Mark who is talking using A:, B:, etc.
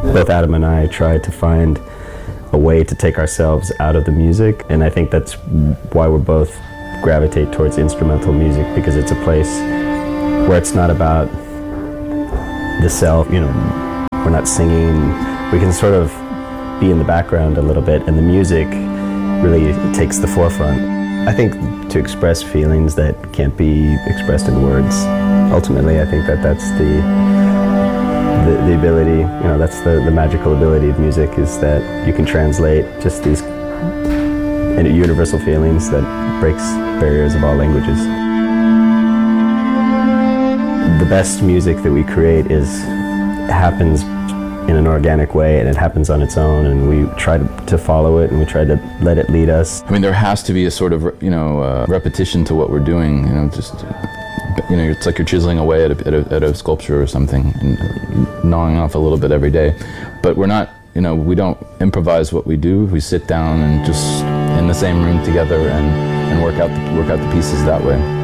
A: Both Adam and I try to find a way to take ourselves out of the music, and I think that's why we both gravitate towards instrumental music, because it's a place where it's not about the self, we're not singing, we can sort of be in the background a little bit, and the music really takes the forefront. I think to express feelings that can't be expressed in words, ultimately I think that's the ability, that's the magical ability of music, is that you can translate just these universal feelings that breaks barriers of all languages. The best music that we create happens in an organic way, and it happens on its own, and we try to follow it, and we try to let it lead us.
B: I mean, there has to be a sort of, repetition to what we're doing, it's like you're chiseling away at a sculpture or something, and gnawing off a little bit every day. But we're not, we don't improvise what we do. We sit down and just in the same room together and work out the pieces that way.